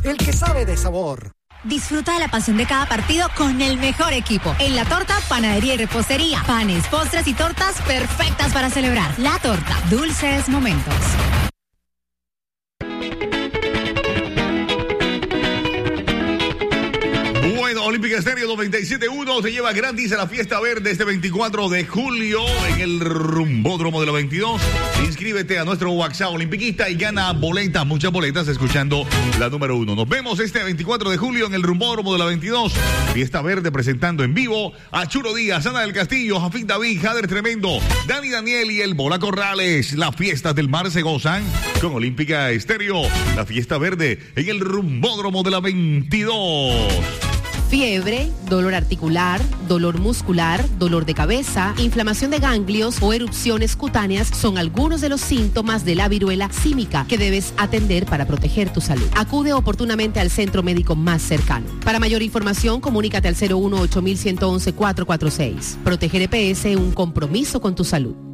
del que sabe de sabor. Disfruta de la pasión de cada partido con el mejor equipo. En La Torta, panadería y repostería. Panes, postres y tortas perfectas para celebrar. La Torta, dulces momentos. Bueno, Olímpica Estéreo 97.1 se lleva gratis a la Fiesta Verde este 24 de julio en el Rumbódromo de la 22. Inscríbete a nuestro WhatsApp Olimpiquista y gana boletas, muchas boletas, escuchando la número 1. Nos vemos este 24 de julio en el Rumbódromo de la 22. Fiesta Verde presentando en vivo a Churo Díaz, Ana del Castillo, Jafín David, Jader Tremendo, Dani Daniel y el Bola Corrales. Las fiestas del mar se gozan con Olímpica Estéreo. La Fiesta Verde en el Rumbódromo de la 22. Fiebre, dolor articular, dolor muscular, dolor de cabeza, inflamación de ganglios o erupciones cutáneas son algunos de los síntomas de la viruela símica que debes atender para proteger tu salud. Acude oportunamente al centro médico más cercano. Para mayor información, comunícate al 01-8111-446. Proteger EPS, un compromiso con tu salud.